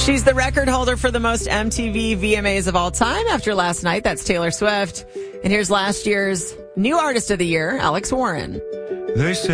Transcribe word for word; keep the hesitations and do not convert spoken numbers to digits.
She's the record holder for the most M T V V M As of all time after last night. That's Taylor Swift. And here's last year's new artist of the year, Alex Warren. They say